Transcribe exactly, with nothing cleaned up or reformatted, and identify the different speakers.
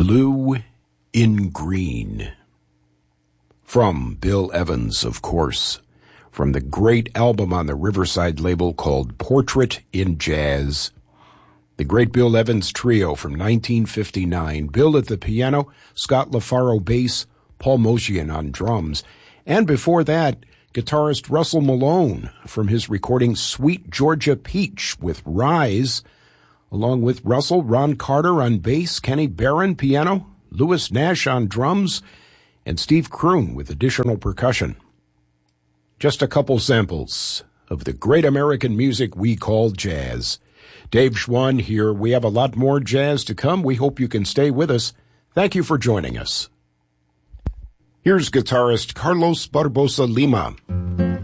Speaker 1: Blue in Green. From Bill Evans, of course, from the great album on the Riverside label called Portrait in Jazz. The great Bill Evans Trio from nineteen fifty-nine. Bill at the piano, Scott LaFaro bass, Paul Motian on drums. And before that, guitarist Russell Malone from his recording Sweet Georgia Peach with Rise. Along with Russell, Ron Carter on bass, Kenny Barron piano, Louis Nash on drums, and Steve Kroon with additional percussion. Just a couple samples of the great American music we call jazz. Dave Schwann here. We have a lot more jazz to come. We hope you can stay with us. Thank you for joining us. Here's guitarist Carlos Barbosa Lima.